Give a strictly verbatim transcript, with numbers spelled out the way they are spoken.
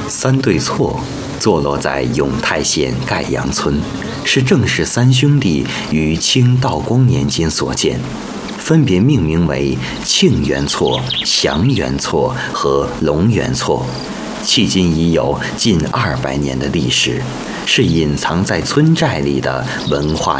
三对错坐落在永泰县盖阳村，是郑氏三兄弟于清道光年间所建，分别命名为庆元错、祥元错和龙元错，迄今已有近二百年的历史，是隐藏在村寨里的文化